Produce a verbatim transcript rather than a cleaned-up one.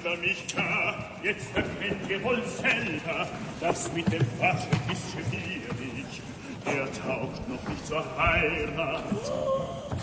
über mich gar. Jetzt erkennt ihr wohl selber, das mit dem Vater ist schwierig. Er taugt noch nicht zur Heirat.